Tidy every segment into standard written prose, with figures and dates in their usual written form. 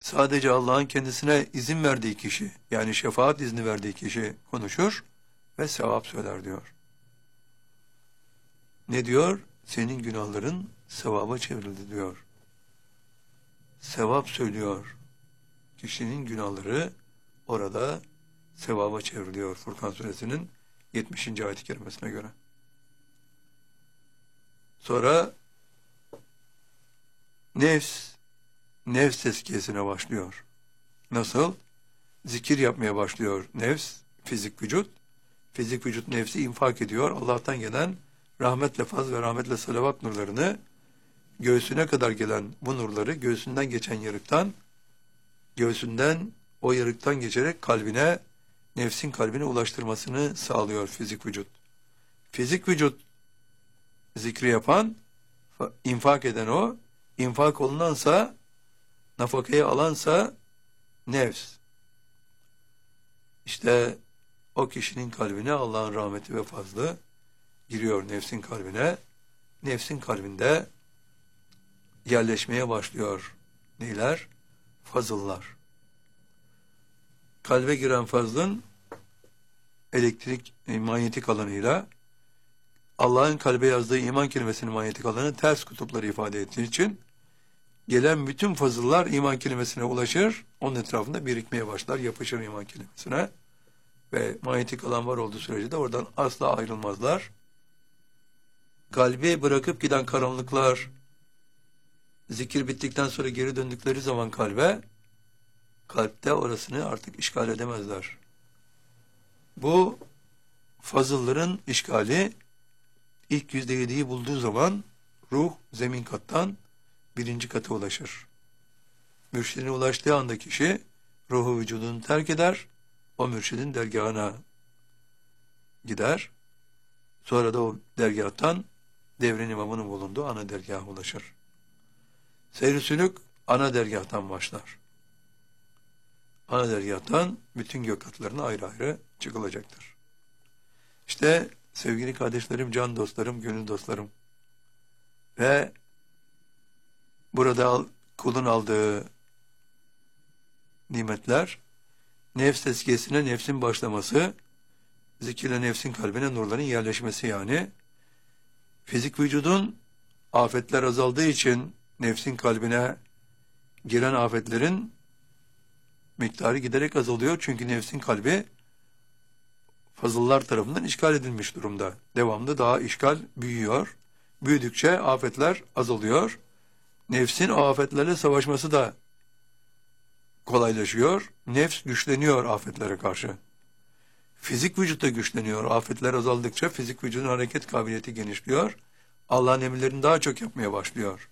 Sadece Allah'ın kendisine izin verdiği kişi, yani şefaat izni verdiği kişi konuşur ve sevap söyler diyor. Ne diyor? Senin günahların sevaba çevrildi diyor. Sevap söylüyor. Kişinin günahları orada sevaba çevriliyor Furkan suresinin 70. ayet-i kerimesine göre. Sonra nefs tezkiyesine başlıyor. Nasıl? Zikir yapmaya başlıyor nefs, fizik vücut. Fizik vücut nefsi infak ediyor. Allah'tan gelen rahmetle faz ve rahmetle salavat nurlarını, göğsüne kadar gelen bu nurları göğsünden geçen yarıktan, göğsünden o yarıktan geçerek kalbine, nefsin kalbine ulaştırmasını sağlıyor fizik vücut. Fizik vücut zikri yapan, infak eden o, infak olunansa, nafakayı alansa nefs. İşte o kişinin kalbine Allah'ın rahmeti ve fazlı giriyor nefsin kalbine. Nefsin kalbinde yerleşmeye başlıyor. Neler? Fazıllar. Kalbe giren fazlın manyetik alanıyla Allah'ın kalbe yazdığı iman kelimesinin manyetik alanı ters kutupları ifade ettiği için gelen bütün fazıllar iman kelimesine ulaşır, onun etrafında birikmeye başlar, yapışır iman kelimesine ve manyetik alan var olduğu sürece de oradan asla ayrılmazlar. Kalbi bırakıp giden karanlıklar, zikir bittikten sonra geri döndükleri zaman kalpte orasını artık işgal edemezler. Bu fazılların işgali ilk %7'yi bulduğu zaman ruh zemin kattan 1. kata ulaşır. Mürşidine ulaştığı anda kişi ruhu vücudunu terk eder, o mürşidin dergahına gider. Sonra da o dergahtan devrin imamının bulunduğu ana dergaha ulaşır. Seyr-i sülük ana dergahtan başlar. Ana dergahtan bütün gök katlarına ayrı ayrı çıkılacaktır. İşte sevgili kardeşlerim, can dostlarım, gönül dostlarım ve burada kulun aldığı nimetler, nefs tezkiyesine nefsin başlaması, zikirle nefsin kalbine nurların yerleşmesi yani. Fizik vücudun afetler azaldığı için nefsin kalbine giren afetlerin miktarı giderek azalıyor. Çünkü nefsin kalbi fazıllar tarafından işgal edilmiş durumda. Devamlı daha işgal büyüyor. Büyüdükçe afetler azalıyor. Nefsin o afetlerle savaşması da kolaylaşıyor. Nefs güçleniyor afetlere karşı. Fizik vücut da güçleniyor. Afetler azaldıkça fizik vücudun hareket kabiliyeti genişliyor. Allah'ın emirlerini daha çok yapmaya başlıyor.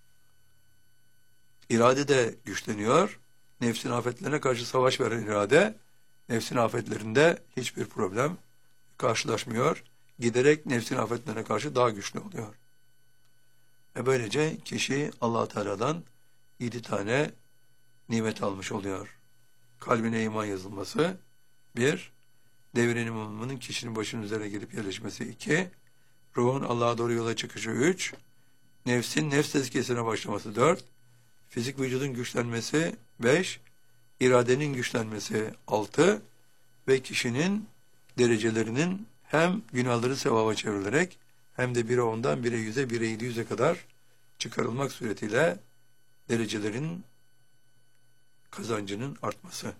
İrade de güçleniyor. Nefsin afetlerine karşı savaş veren irade, nefsin afetlerinde hiçbir problem karşılaşmıyor. Giderek nefsin afetlerine karşı daha güçlü oluyor. Ve böylece kişi Allah Teala'dan 7 tane nimet almış oluyor. Kalbine iman yazılması 1, devrin imamının kişinin başının üzerine gelip yerleşmesi 2, ruhun Allah'a doğru yola çıkışı 3, nefsin nefs tezkiyesine başlaması 4, fizik vücudun güçlenmesi 5, iradenin güçlenmesi 6 ve kişinin derecelerinin hem günahları sevaba çevrilerek hem de 1'e 10'dan 1'e 100'e 1'e 700'e kadar çıkarılmak suretiyle derecelerin kazancının artması.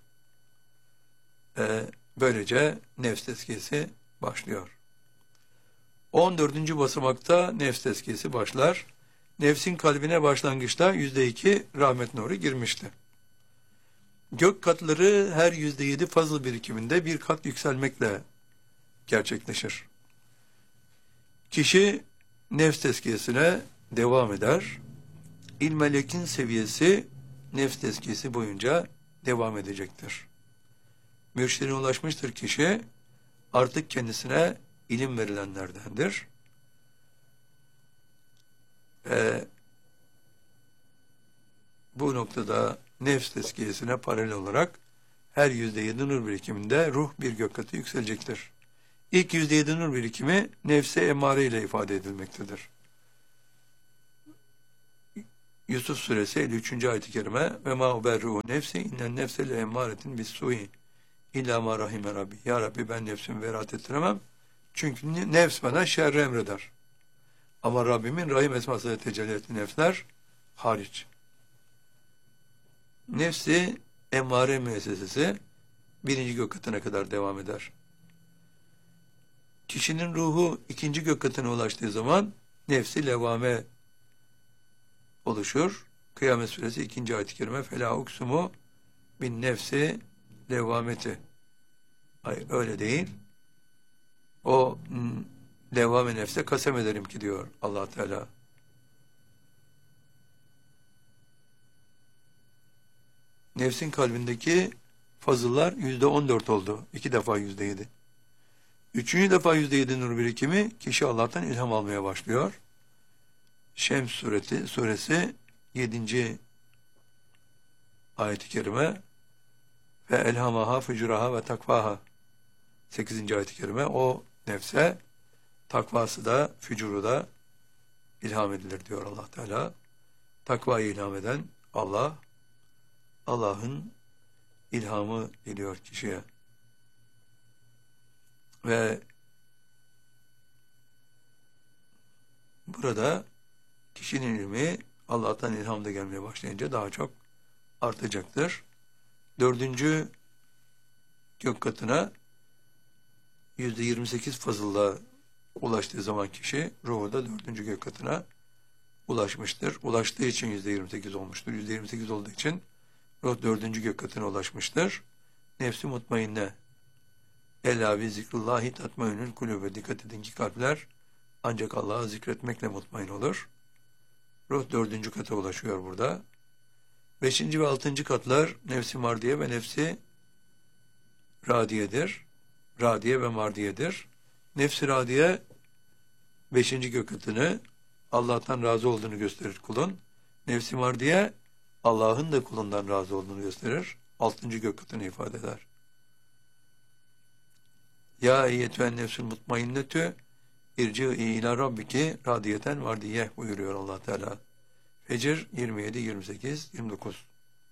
Böylece nefs tezkiyesi başlıyor. 14. basamakta nefs tezkiyesi başlar. Nefsin kalbine başlangıçta %2 rahmet nuru girmişti. Gök katları her %7 fazıl birikiminde bir kat yükselmekle gerçekleşir. Kişi nefs tezkiyesine devam eder. İlmelekin seviyesi nefs tezkiyesi boyunca devam edecektir. Mürşidine ulaşmıştır kişi, artık kendisine ilim verilenlerdendir. Bu noktada nefs tezkiyesine paralel olarak her %7 nur birikiminde ruh bir gök katı yükselecektir. İlk %7 nur birikimi nefse emare ile ifade edilmektedir. Yusuf suresi 53. ayet-i kerime ve ma uberru nefsi innen nefse le emmâretin bis-sû'i İllâ mâ rahime Rabbi. Ya Rabbi ben nefsimi beraat ettiremem. Çünkü nefs bana şerri emreder. Ama Rabbimin rahim esmasıyla tecelli ettiği nefsler hariç. Nefsi emmare müessesesi birinci gök katına kadar devam eder. Kişinin ruhu ikinci gök katına ulaştığı zaman nefsi levame oluşur. Kıyamet suresi 2. ayet-i kerime felâ uksumu bin nefsi levameti. Hayır öyle değil. O levame nefse kasem ederim ki diyor Allah Teala. Nefsin kalbindeki fazıllar %14 oldu. 2 defa %7. Üçüncü defa %7 nur birikimi kişi Allah'tan ilham almaya başlıyor. Şems suresi 7. ayet-i kerime ve elhamaha fucuraha ve takvaha 8. ayet-i kerime o nefse takvası da fücuru da ilham edilir diyor Allah Teala. Takvayı ilham eden Allah, Allah'ın ilhamı geliyor kişiye. Ve burada kişinin ilmi Allah'tan ilham da gelmeye başlayınca daha çok artacaktır. 4. gök katına %28 fazılla ulaştığı zaman kişi ruhu da 4. gök katına ulaşmıştır. Ulaştığı için %28 olmuştur. %28 olduğu için ruh 4. gök katına ulaşmıştır. Nefsi mutmainne. Ela bi zikrullahi tatmainül kulübe. Dikkat edin ki kalpler ancak Allah'ı zikretmekle mutmain olur. Ruh 4. kata ulaşıyor burada. 5. ve 6. katlar nefsi mardiye ve nefsi radiyedir. Radiye ve mardiyedir. Nefsi radiye 5. gök katını Allah'tan razı olduğunu gösterir kulun. Nefsi mardiye Allah'ın da kulundan razı olduğunu gösterir. 6. gök katını ifade eder. Ya eyyetühen nefsül mutmainnetü irci'i ila rabbiki radiyeten vardiyeh buyuruyor Allah Teala. Fecr 27, 28, 29.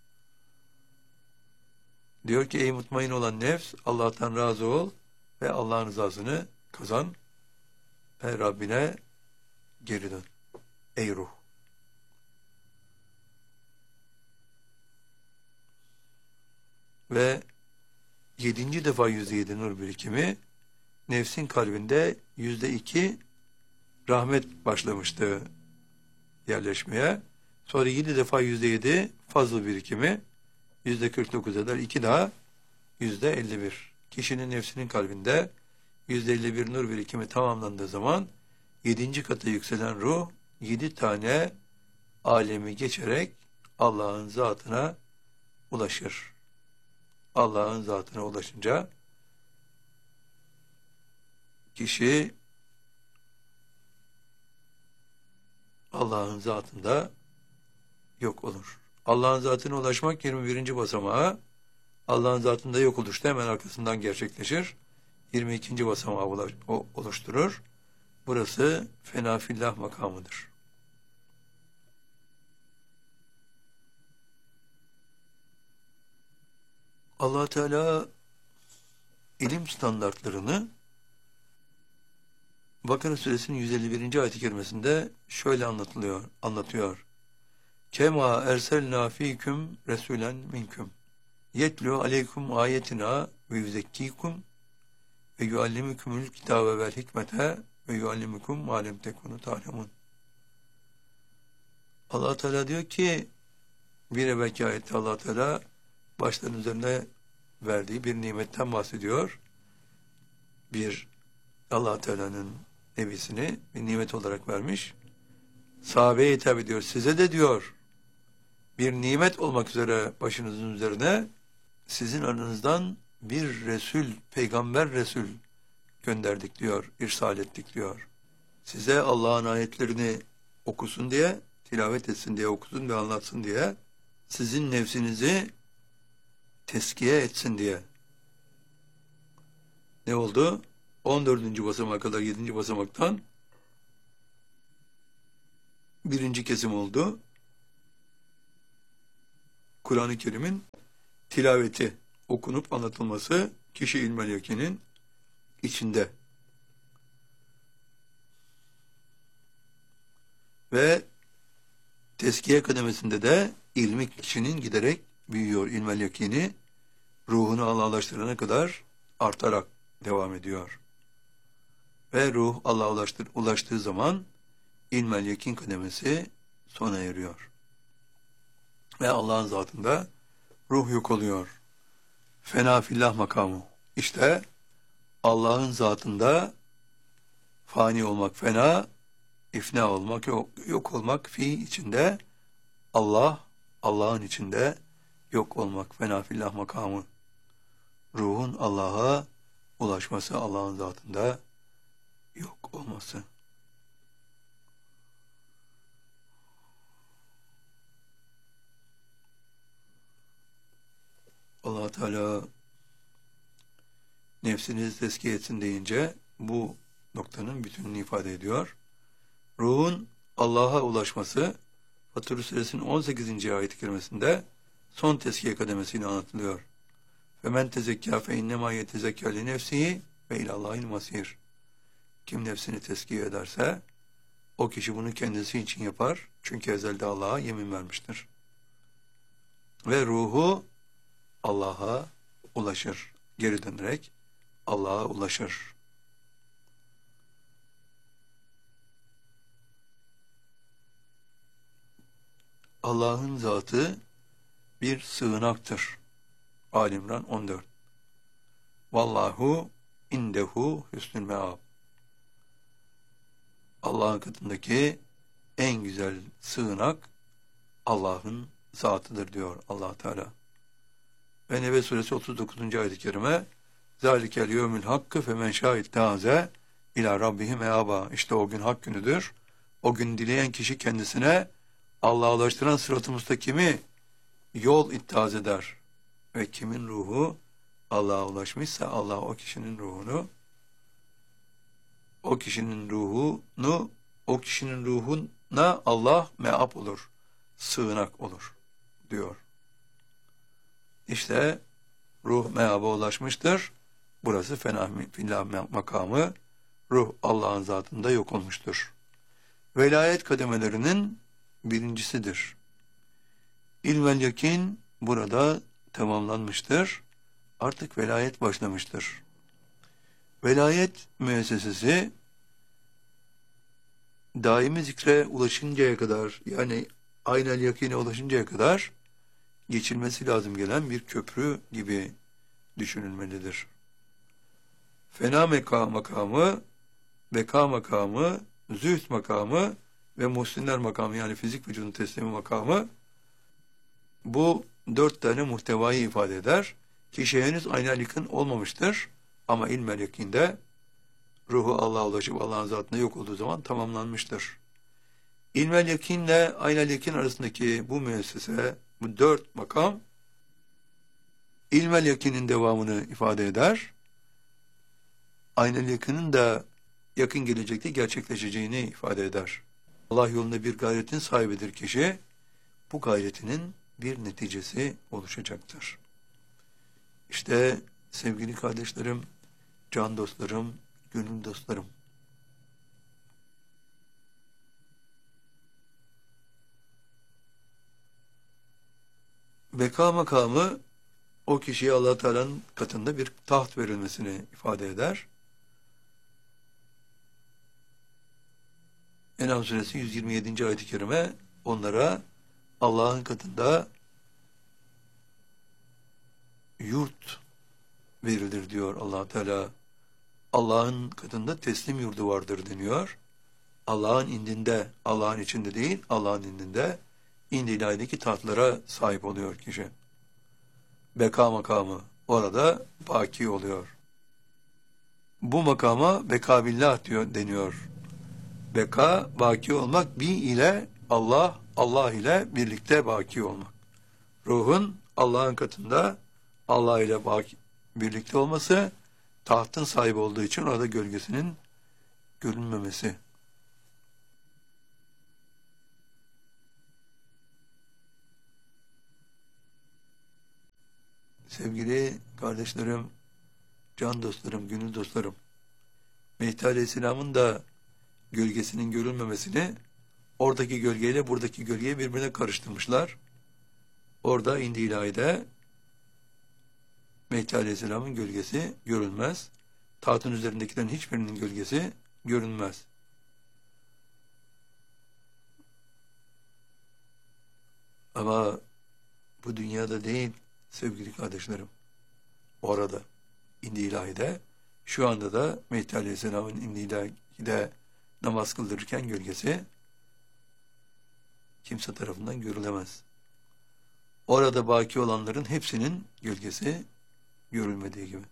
Diyor ki ey mutmain olan nefs Allah'tan razı ol ve Allah'ın rızasını kazan ve Rabbine geri dön. Ey ruh. Ve 7. defa %7 nur birikimi nefsin kalbinde %2 rahmet başlamıştı yerleşmeye. Sonra 7 defa %7 fazla birikimi %49 eder. 2 daha %51. Kişinin nefsinin kalbinde %51 nur birikimi tamamlandığı zaman 7. kata yükselen ruh 7 tane alemi geçerek Allah'ın zatına ulaşır. Allah'ın zatına ulaşınca kişi Allah'ın zatında yok olur. Allah'ın zatına ulaşmak 21. basamağı, Allah'ın zatında yok oluşta hemen arkasından gerçekleşir. 22. basamağı oluşturur. Burası fenafillah makamıdır. Allah Teala ilim standartlarını Bakara suresinin 151. ayet-i kerimesinde şöyle anlatıyor. Kema erselna fiküm resulen minküm yetlu aleykum ayetina ve yüzekkikum ve yuallimukumul kitabe vel hikmete ve yuallimukum ma lem tekunu ta'lemun. Allah Teala diyor ki bir evvelki ayette Allah Teala başların üzerine verdiği bir nimetten bahsediyor. Bir Allah Teala'nın nebisini bir nimet olarak vermiş. Sahabeye hitap ediyor. Size de diyor bir nimet olmak üzere başınızın üzerine sizin aranızdan bir Resul, peygamber Resul gönderdik diyor, irsal ettik diyor. Size Allah'ın ayetlerini okusun diye, tilavet etsin diye, okusun ve anlatsın diye, sizin nefsinizi teskiye etsin diye. Ne oldu? 14. basamağa kadar 7. basamaktan 1. kesim oldu. Kur'an-ı Kerim'in tilaveti, okunup anlatılması kişi ilmel yakinin içinde. Ve tezkiye kademesinde de ilmi kişinin giderek büyüyor. İlmel yakini ruhunu Allah'laştırana kadar artarak devam ediyor. Ve ruh Allah'a ulaştığı zaman ilmel yakin kademesi sona eriyor. Ve Allah'ın zatında ruh yok oluyor. Fena fillah makamı. İşte Allah'ın zatında fani olmak fena, ifna olmak, yok olmak fi içinde, Allah'ın içinde yok olmak fena fillah makamı. Ruhun Allah'a ulaşması, Allah'ın zatında yok olması. Allah Teala nefsinizi tezkiye etsin deyince bu noktanın bütününü ifade ediyor. Ruhun Allah'a ulaşması Fatır Suresinin 18. ayet-i kerimesinde son tezkiye kademesiyle anlatılıyor. فَمَنْ تَزَكَّى فَاِنَّمَا يَتَزَكَّى لِنَفْسِهِ وَاِلَى اللّٰهِ الْمَصِيرِ. Kim nefsini tezkiye ederse o kişi bunu kendisi için yapar. Çünkü ezelde Allah'a yemin vermiştir. Ve ruhu Allah'a ulaşır. Geri dönerek Allah'a ulaşır. Allah'ın zatı bir sığınaktır. Ali İmran 14. Vallahu indehu hüsnül meab. Allah'ın katındaki en güzel sığınak Allah'ın zatıdır diyor Allah Teala. Ve Nebe suresi 39. ayet-i kerime Zalikel yevmül hakkı femen şahit taze ila rabbihim meaba. İşte o gün hak günüdür. O gün dileyen kişi kendisine Allah'a ulaştıran sırat-ı müstakimi yol ittihaz eder. Ve kimin ruhu Allah'a ulaşmışsa Allah o kişinin ruhuna Allah meab olur, sığınak olur diyor. İşte ruh meaba ulaşmıştır. Burası fena fillah makamı. Ruh Allah'ın zatında yok olmuştur. Velayet kademelerinin birincisidir. İlmel yakin burada tamamlanmıştır. Artık velayet başlamıştır. Velayet müessesesi daimi zikre ulaşıncaya kadar, yani aynel yakine ulaşıncaya kadar geçilmesi lazım gelen bir köprü gibi düşünülmelidir. Fena makamı, beka makamı, zühd makamı ve muhsinler makamı, yani fizik vücudun teslimi makamı, bu 4 tane muhtevayı ifade eder. Kişi henüz aynel yakın olmamıştır ama ilmel yakinde ruhu Allah'a ulaşıp Allah'ın zatında yok olduğu zaman tamamlanmıştır. İlmel yakinle aynel yakin arasındaki bu müessese, bu 4 makam, ilmel yakinin devamını ifade eder. Aynel yakının da yakın gelecekte gerçekleşeceğini ifade eder. Allah yolunda bir gayretin sahibidir kişi. Bu gayretinin bir neticesi oluşacaktır. İşte sevgili kardeşlerim, can dostlarım, gönül dostlarım, beka makamı o kişiye Allah Teala'nın katında bir taht verilmesini ifade eder. En'am suresi 127. ayet-i kerime onlara Allah'ın katında yurt verilir diyor Allah Teala. Allah'ın katında teslim yurdu vardır deniyor. Allah'ın indinde, Allah'ın içinde değil, Allah'ın indinde indi ilahideki tahtlara sahip oluyor kişi. Beka makamı orada baki oluyor. Bu makama beka billah deniyor. Beka, baki olmak, ile Allah ile birlikte baki olmak. Ruhun Allah'ın katında Allah ile birlikte olması, tahtın sahibi olduğu için orada gölgesinin görünmemesi. Sevgili kardeşlerim, can dostlarım, gönül dostlarım, Mehdi Aleyhisselam'ın da gölgesinin görülmemesini oradaki gölgeyle buradaki gölgeyi birbirine karıştırmışlar. Orada indi ilahide Mehdi Aleyhisselam'ın gölgesi görülmez. Tahtın üzerindekilerin hiçbirinin gölgesi görünmez. Ama bu dünyada değil sevgili kardeşlerim. Orada indi ilahide, şu anda da Mehdi Aleyhisselam'ın indi ilahide namaz kıldırırken gölgesi kimse tarafından görülemez. Orada baki olanların hepsinin gölgesi görülmediği gibi.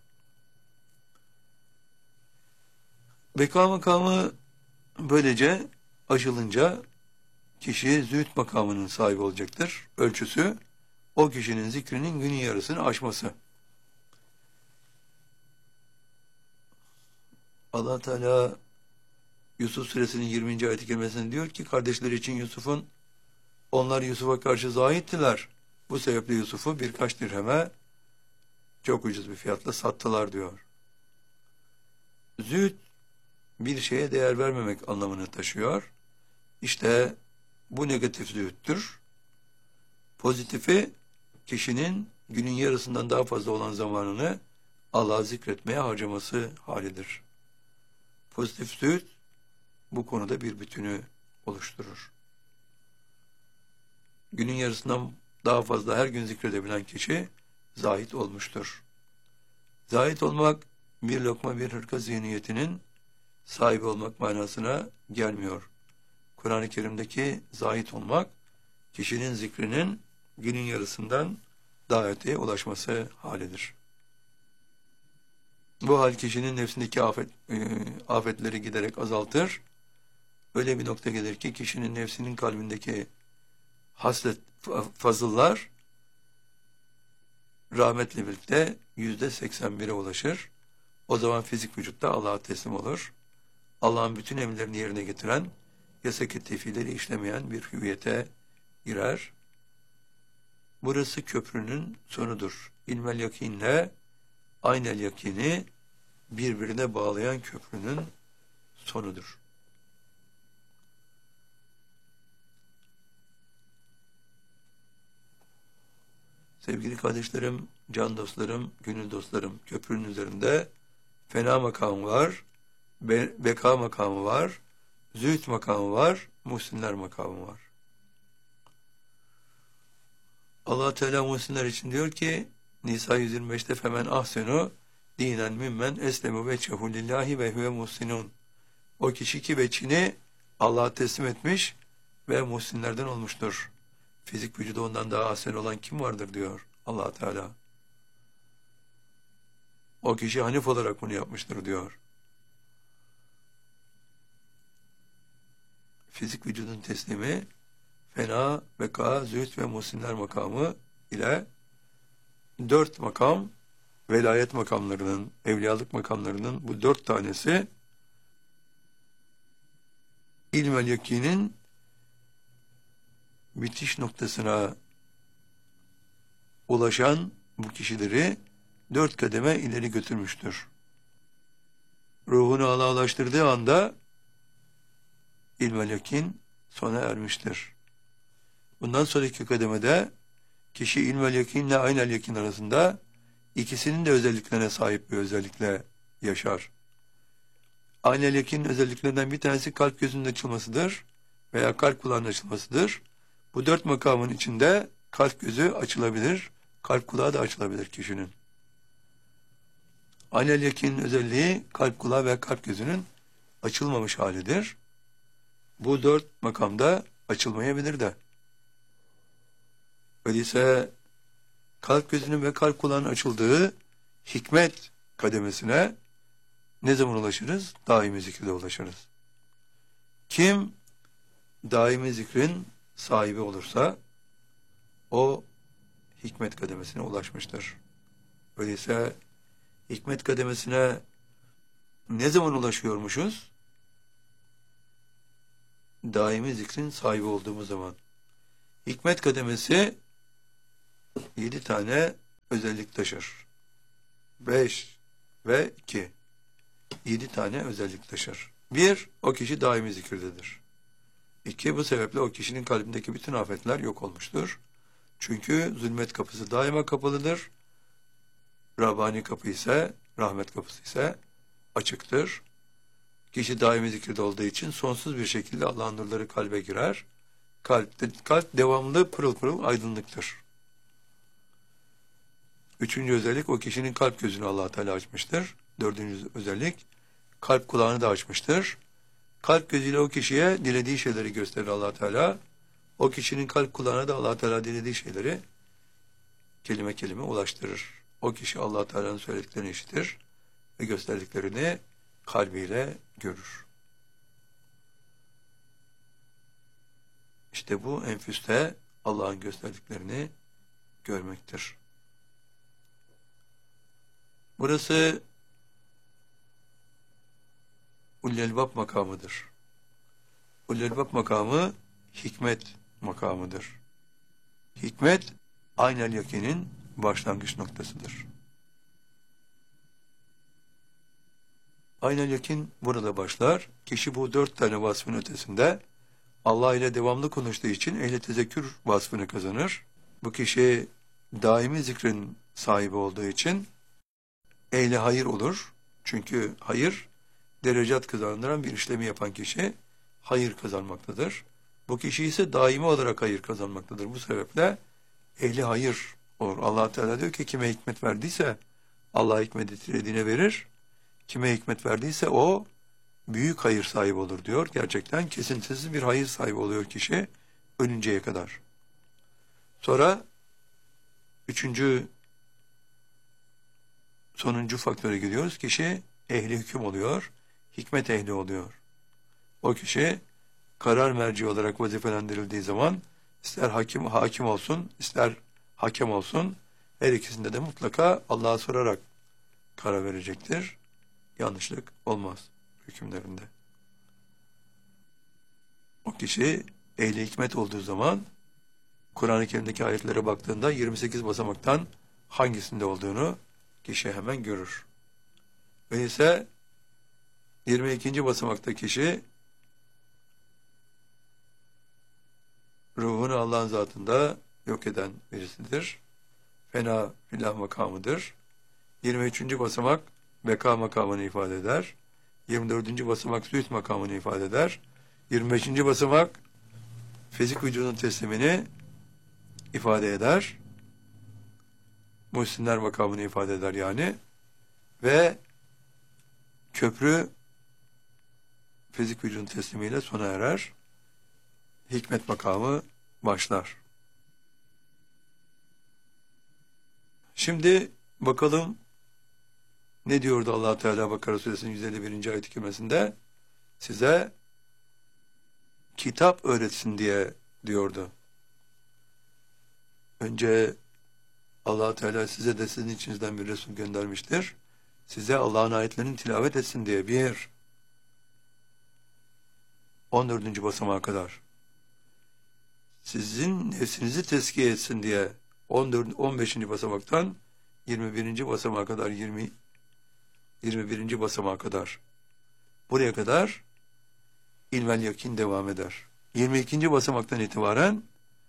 Beka makamı böylece aşılınca kişi zühd makamının sahibi olacaktır. Ölçüsü o kişinin zikrinin günün yarısını aşması. Allah Teala Yusuf suresinin 20. ayet-i kerimesinde diyor ki kardeşleri için onlar Yusuf'a karşı zahittiler. Bu sebeple Yusuf'u birkaç dirheme çok ucuz bir fiyatla sattılar diyor. Zühd bir şeye değer vermemek anlamını taşıyor. İşte bu negatif zühddür. Pozitifi kişinin günün yarısından daha fazla olan zamanını Allah'ı zikretmeye harcaması halidir. Pozitif zühd bu konuda bir bütünü oluşturur. Günün yarısından daha fazla her gün zikredebilen kişi zahid olmuştur. Zahid olmak bir lokma bir hırka zihniyetinin sahibi olmak manasına gelmiyor. Kur'an-ı Kerim'deki zahid olmak kişinin zikrinin günün yarısından daha öteye ulaşması halidir. Bu hal kişinin nefsindeki afetleri giderek azaltır. Öyle bir nokta gelir ki kişinin nefsinin kalbindeki haslet fazıllar rahmetle birlikte %81'e ulaşır. O zaman fizik vücutta Allah'a teslim olur. Allah'ın bütün emirlerini yerine getiren, yasak-ı tefileri işlemeyen bir hüviyete girer. Burası köprünün sonudur. İlmel yakinle aynel yakini birbirine bağlayan köprünün sonudur. Sevgili kardeşlerim, can dostlarım, gönül dostlarım, köprünün üzerinde fena makamı var, beka makamı var, zühd makamı var, muhsinler makamı var. Allah Teala muhsinler için diyor ki Nisa 125'te femen ahsenu dinen mimmen eslemu veçhehu lillahi ve huve muhsinun. O kişi ki veçhini Allah'a teslim etmiş ve muhsinlerden olmuştur. Fizik vücudu ondan daha ahsen olan kim vardır diyor Allah Teala. O kişi hanif olarak bunu yapmıştır diyor. Fizik vücudun teslimi fena, beka, zühd ve muhsinler makamı ile 4 makam, velayet makamlarının, evliyalık makamlarının bu 4 tanesi ilmel yakinin bitiş noktasına ulaşan bu kişileri 4 kademe ileri götürmüştür. Ruhunu Allah'a ulaştırdığı anda ilmel yakin sona ermiştir. Bundan sonraki kademede kişi ilmel yakinle aynel yakin arasında ikisinin de özelliklerine sahip bir özellikle yaşar. Aynel yakinin özelliklerinden bir tanesi kalp gözünün açılmasıdır veya kalp kulağının açılmasıdır. Bu 4 makamın içinde kalp gözü açılabilir, kalp kulağı da açılabilir kişinin. Aynel yakinin özelliği kalp kulağı ve kalp gözünün açılmamış halidir. Bu 4 makamda açılmayabilir de. Öyleyse kalp gözünün ve kalp kulağının açıldığı hikmet kademesine ne zaman ulaşırız? Daimi zikirde ulaşırız. Kim daimi zikrin sahibi olursa o hikmet kademesine ulaşmıştır. Öyleyse hikmet kademesine ne zaman ulaşıyormuşuz? Daimi zikrin sahibi olduğumuz zaman. Hikmet kademesi 7 tane özellik taşır. 5 ve 2. 7 tane özellik taşır. 1. O kişi daimi zikirdedir. 2. Bu sebeple o kişinin kalbindeki bütün afetler yok olmuştur. Çünkü zulmet kapısı daima kapalıdır. Rabbani kapı ise, rahmet kapısı ise açıktır. Kişi daimi zikirde olduğu için sonsuz bir şekilde Allah'ın nurları kalbe girer. Kalp devamlı pırıl pırıl aydınlıktır. 3. özellik, o kişinin kalp gözünü Allah Teala açmıştır. 4. özellik, kalp kulağını da açmıştır. Kalp gözüyle o kişiye dilediği şeyleri gösterir Allah Teala. O kişinin kalp kulağına da Allah Teala dilediği şeyleri kelime kelime ulaştırır. O kişi Allah Teala'nın söylediklerini işitir ve gösterdiklerini kalbiyle görür. İşte bu enfüste Allah'ın gösterdiklerini görmektir. Burası Ulul-Elbab makamıdır. Ulul-Elbab makamı hikmet makamıdır. Hikmet, aynel yakinin başlangıç noktasıdır. Aynel yakin burada başlar. Kişi bu 4 tane vasfın ötesinde Allah ile devamlı konuştuğu için ehli tezekkür vasfını kazanır. Bu kişi daimi zikrin sahibi olduğu için ehli hayır olur. Çünkü hayır, derecat kazandıran bir işlemi yapan kişi hayır kazanmaktadır. Bu kişi ise daimi olarak hayır kazanmaktadır. Bu sebeple ehli hayır olur. Allah Teala diyor ki kime hikmet verdiyse Allah hikmeti dilediğine verir. Kime hikmet verdiyse o büyük hayır sahibi olur diyor. Gerçekten kesintisiz bir hayır sahibi oluyor kişi ölünceye kadar. Sonra sonuncu faktöre gidiyoruz. Kişi ehli hüküm oluyor. Hikmet ehli oluyor. O kişi karar merci olarak vazifelendirildiği zaman ister hakim olsun, ister hakem olsun, her ikisinde de mutlaka Allah'a sorarak karar verecektir. Yanlışlık olmaz hükümlerinde. O kişi ehli hikmet olduğu zaman Kur'an-ı Kerim'deki ayetlere baktığında 28 basamaktan hangisinde olduğunu kişi hemen görür. Öyleyse 22. basamakta kişi ruhunu Allah'ın zatında yok eden birisidir. Fena filah makamıdır. 23. basamak beka makamını ifade eder. 24. basamak zühd makamını ifade eder. 25. basamak fizik vücudun teslimini ifade eder. Muhsinler makamını ifade eder yani. Ve köprü fizik vücudun teslimiyle sona erer. Hikmet makamı başlar. Şimdi bakalım ne diyordu Allah Teala Bakara Suresinin 151. ayet-i kerimesinde? Size kitap öğretsin diye diyordu. Önce Allah Teala size de sizin içinizden bir Resul göndermiştir. Size Allah'ın ayetlerini tilavet etsin diye 14. basamağa kadar. Sizin nefsinizi tezkiye etsin diye 15. basamaktan 21. basamağa kadar 21. basamağa kadar. Buraya kadar ilmel yakin devam eder. 22. basamaktan itibaren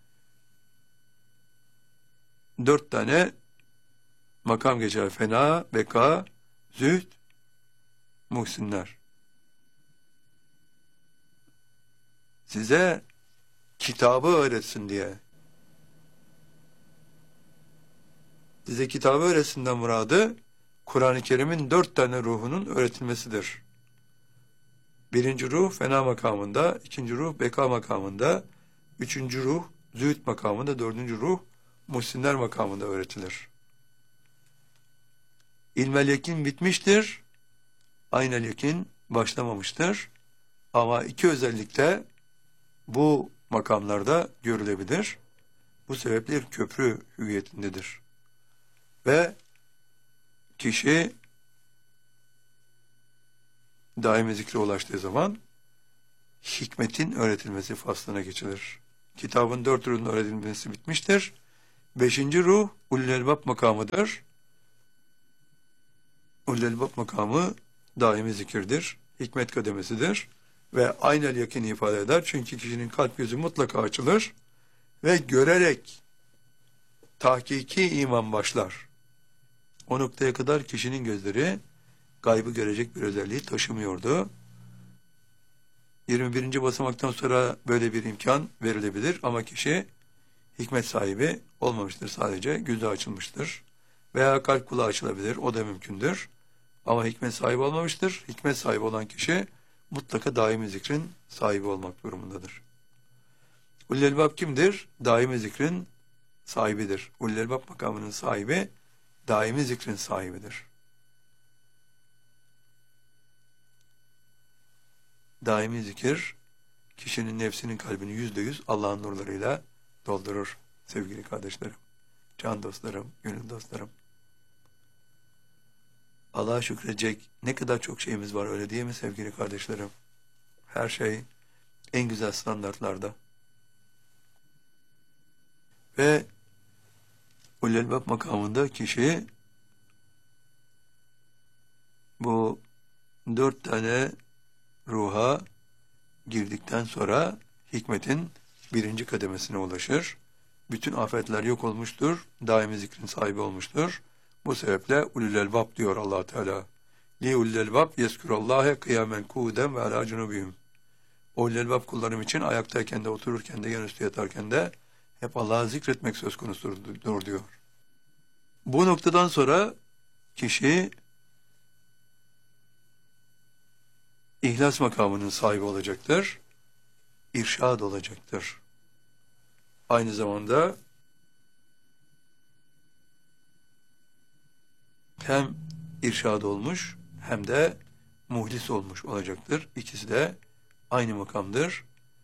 4 tane makam geçer. Fena, beka, zühd, muhsinler. Size kitabı öğretsin diye. Size kitabı öğretisinden muradı Kur'an-ı Kerim'in 4 tane ruhunun öğretilmesidir. 1. ruh fena makamında, 2. ruh beka makamında, 3. ruh zühd makamında, 4. ruh muhsinler makamında öğretilir. İlmel yakin bitmiştir. Aynel yakin başlamamıştır. Ama 2 özellikte bu makamlarda görülebilir. Bu sebeple bir köprü hüviyetindedir. Ve kişi daimi zikre ulaştığı zaman hikmetin öğretilmesi faslına geçilir. Kitabın 4 ürünün öğretilmesi bitmiştir. Beşinci ruh ulul elbab makamıdır. Ulul elbab makamı daimi zikirdir, hikmet kademesidir ve aynel yakini ifade eder. Çünkü kişinin kalp gözü mutlaka açılır ve görerek tahkiki iman başlar. O noktaya kadar kişinin gözleri gaybı görecek bir özelliği taşımıyordu. 21. basamaktan sonra böyle bir imkan verilebilir ama kişi hikmet sahibi olmamıştır, sadece gözü açılmıştır. Veya kalp kulağı açılabilir, o da mümkündür. Ama hikmet sahibi olmamıştır. Hikmet sahibi olan kişi mutlaka daimi zikrin sahibi olmak durumundadır. Ulul elbab kimdir? Daimi zikrin sahibidir. Ulul elbab makamının sahibi, daimi zikrin sahibidir. Daimi zikir, kişinin nefsinin kalbini %100 Allah'ın nurlarıyla doldurur sevgili kardeşlerim, can dostlarım, gönül dostlarım. Allah'a şükredecek ne kadar çok şeyimiz var, öyle değil mi sevgili kardeşlerim? Her şey en güzel standartlarda. Ve ulul elbab makamında kişi bu 4 tane ruha girdikten sonra hikmetin 1. kademesine ulaşır. Bütün afetler yok olmuştur, daimi zikrin sahibi olmuştur. Bu sebeple ulul elbab diyor Allah Teala. Li ulul elbab yezkurullâhe kıyamen kûden ve alâ cunubihim. Ulul elbab kullarım için ayaktayken de, otururken de, yanüstü yatarken de hep Allah'ı zikretmek söz konusudur diyor. Bu noktadan sonra kişi İhlas makamının sahibi olacaktır. İrşad olacaktır. Aynı zamanda hem irşad olmuş hem de muhlis olmuş olacaktır. İkisi de aynı makamdır.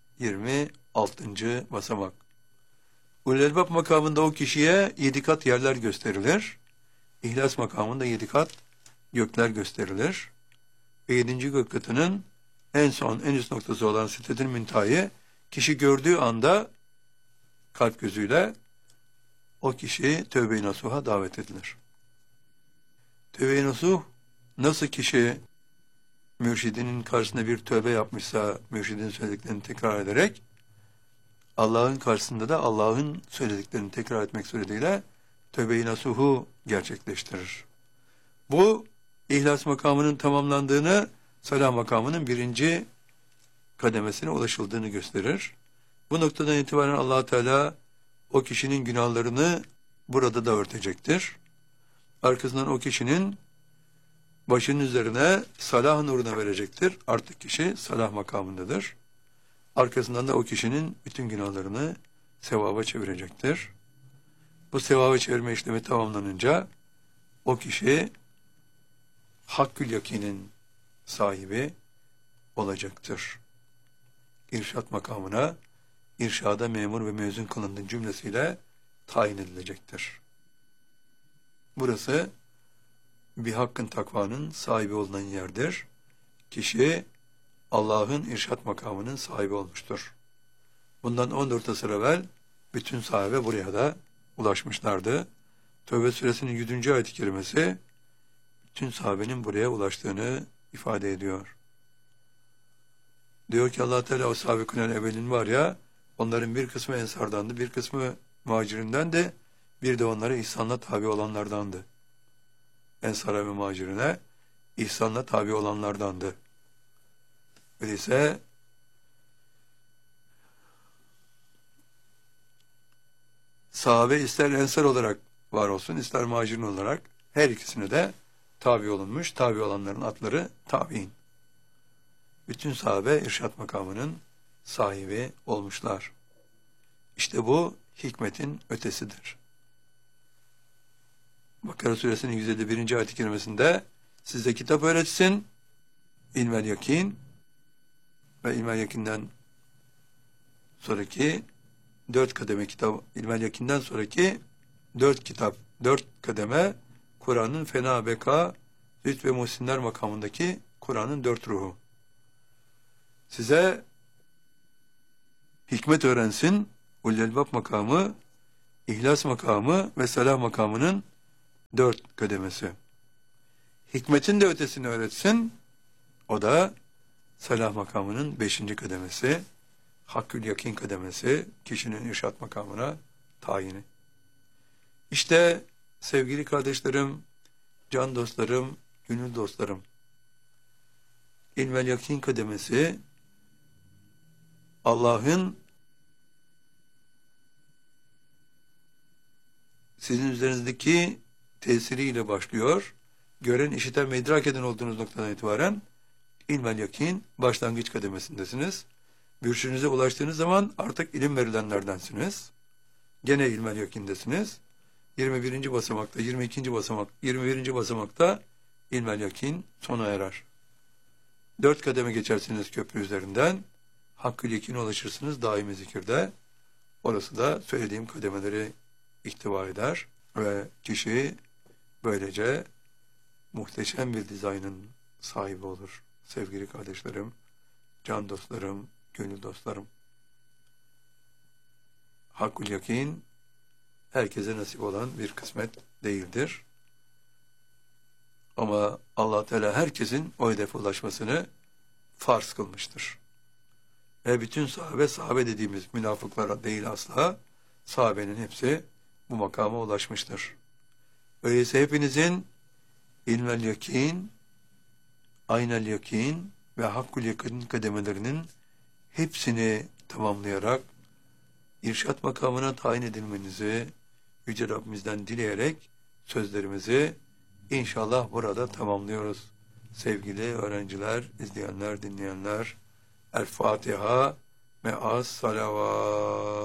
26. basamak. Ulul elbab makamında o kişiye 7 kat yerler gösterilir. İhlas makamında 7 kat gökler gösterilir. Ve 7. gök katının en son, en üst noktası olan Sidretül Münteha'yı kişi gördüğü anda kalp gözüyle o kişi tövbe-i nasuha davet edilir. Tövbe-i nasuh, nasıl kişi mürşidinin karşısında bir tövbe yapmışsa mürşidin söylediklerini tekrar ederek, Allah'ın karşısında da Allah'ın söylediklerini tekrar etmek suretiyle tövbe-i nasuhu gerçekleştirir. Bu İhlas makamının tamamlandığını, salah makamının 1. kademesine ulaşıldığını gösterir. Bu noktadan itibaren Allah Teala o kişinin günahlarını burada da örtecektir. Arkasından o kişinin başının üzerine salah nuruna verecektir. Artık kişi salah makamındadır. Arkasından da o kişinin bütün günahlarını sevaba çevirecektir. Bu sevaba çevirme işlemi tamamlanınca o kişi hakkül yakinin sahibi olacaktır. İrşad makamına, irşada memur ve mezun kılındığı cümlesiyle tayin edilecektir. Burası bir hakkın takvanın sahibi olunan yerdir. Kişi Allah'ın irşad makamının sahibi olmuştur. Bundan 14 asır evvel bütün sahabe buraya da ulaşmışlardı. Tövbe suresinin 100. ayet-i kerimesi bütün sahabenin buraya ulaştığını ifade ediyor. Diyor ki Allah Teala o sahabikun evvelin var ya, onların bir kısmı ensardandı, bir kısmı muhacirinden de, bir de onlara ihsanla tabi olanlardandı. Ensara ve muhacirine ihsanla tabi olanlardandı. Öyleyse sahabe ister ensar olarak var olsun, ister muhacirin olarak her ikisine de tabi olunmuş, tabi olanların adları tabi'in. Bütün sahabe irşad makamının sahibi olmuşlar. İşte bu hikmetin ötesidir. Bakara suresinin 151. ayet-i kerimesinde size kitap öğretsin, ilmel yakin ve ilmel yakinden sonraki 4 kademe kitap, ilmel yakinden sonraki 4 kitap, 4 kademe Kur'an'ın fena, beka, züht ve muhsinler makamındaki Kur'an'ın 4 ruhu. Size hikmet öğrensin, ulul elbab makamı İhlas makamı ve salah makamının 4 kademesi. Hikmetin de ötesini öğretsin. O da salah makamının 5. kademesi. Hakkül yakin kademesi, kişinin irşat makamına tayini. İşte sevgili kardeşlerim, can dostlarım, gönül dostlarım, ilmel yakin kademesi Allah'ın sizin üzerinizdeki tesiriyle başlıyor. Gören, işiten ve idrak eden olduğunuz noktadan itibaren ilmel yakin başlangıç kademesindesiniz. Mürşidinize ulaştığınız zaman artık ilim verilenlerdensiniz. Gene ilmel yakindesiniz. 21. basamakta, 22. basamak, 21. basamakta ilmel yakin sona erer. 4 kademe geçersiniz köprü üzerinden. Hakkı yakine ulaşırsınız daimi zikirde. Orası da söylediğim kademeleri ihtiva eder ve kişi böylece muhteşem bir dizaynın sahibi olur. Sevgili kardeşlerim, can dostlarım, gönül dostlarım. Hakkul yakin herkese nasip olan bir kısmet değildir. Ama Allah Teala herkesin o hedefe ulaşmasını farz kılmıştır. Ve bütün sahabe dediğimiz münafıklara değil asla, sahabenin hepsi bu makama ulaşmıştır. Öyleyse hepinizin ilmel yakin, aynel yakin ve hakkul yakin kademelerinin hepsini tamamlayarak irşat makamına tayin edilmenizi Yüce Rabbimizden dileyerek sözlerimizi inşallah burada tamamlıyoruz. Sevgili öğrenciler, izleyenler, dinleyenler, El Fatiha, me'as salavat.